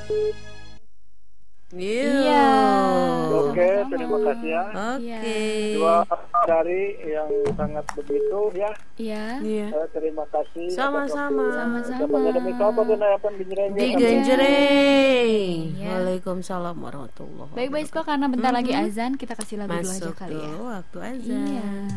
Iya. Oke, terima kasih ya. Oke. Dua dari yang sangat begitu ya. Iya. Iya. Terima kasih. Sama-sama. Sama-sama. Demi apa tuh nayapan Di binjreng. Genjreng. Iya. Waalaikumsalam warahmatullahi wabarakatuh. Baik-baik kok karena bentar lagi azan, kita kasih lagu dulu aja Masuk kali ya. dulu waktu azan. Iya.